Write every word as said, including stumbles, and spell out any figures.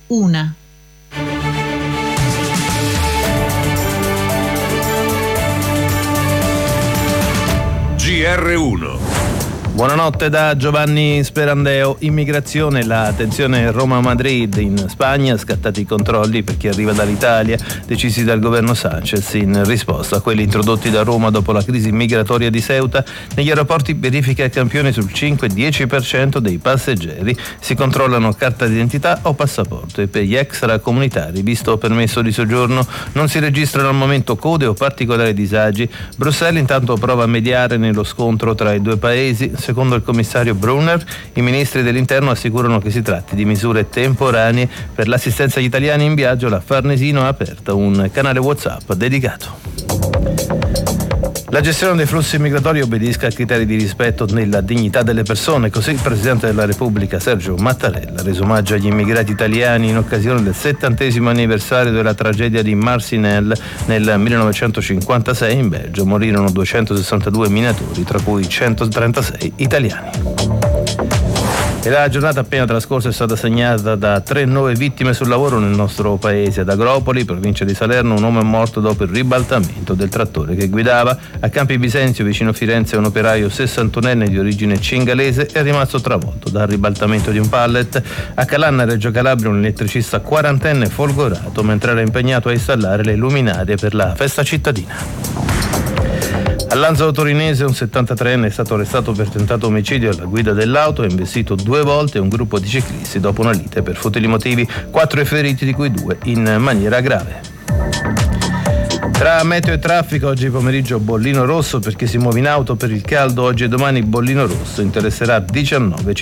una. G R uno. Buonanotte da Giovanni Sperandeo. Immigrazione, la tensione Roma-Madrid. In Spagna scattati i controlli per chi arriva dall'Italia, decisi dal governo Sanchez in risposta a quelli introdotti da Roma dopo la crisi migratoria di Ceuta. Negli aeroporti verifica a campione sul cinque dieci per cento dei passeggeri. Si controllano carta d'identità o passaporto e per gli extracomunitari, visto permesso di soggiorno, non si registrano al momento code o particolari disagi. Bruxelles intanto prova a mediare nello scontro tra i due paesi. Secondo il commissario Brunner, i ministri dell'interno assicurano che si tratti di misure temporanee. Per l'assistenza agli italiani in viaggio, la Farnesino ha aperto un canale WhatsApp dedicato. La gestione dei flussi migratori obbedisca a criteri di rispetto nella dignità delle persone, così il Presidente della Repubblica Sergio Mattarella ha reso omaggio agli immigrati italiani in occasione del settantesimo anniversario della tragedia di Marcinelle nel millenovecentocinquantasei. In Belgio morirono duecentosessantadue minatori, tra cui centotrentasei italiani. E la giornata appena trascorsa è stata segnata da tre nuove vittime sul lavoro nel nostro paese. Ad Agropoli, provincia di Salerno, un uomo è morto dopo il ribaltamento del trattore che guidava. A Campi Bisenzio, vicino Firenze, un operaio sessantunenne di origine cingalese è rimasto travolto dal ribaltamento di un pallet. A Calanna, Reggio Calabria, un elettricista quarantenne folgorato mentre era impegnato a installare le luminarie per la festa cittadina. A Lanzaro Torinese un settantatreenne è stato arrestato per tentato omicidio alla guida dell'auto e investito due volte un gruppo di ciclisti dopo una lite per futili motivi. Quattro i feriti, di cui due in maniera grave. Tra meteo e traffico, oggi pomeriggio bollino rosso per chi si muove in auto per il caldo. Oggi e domani bollino rosso interesserà diciannove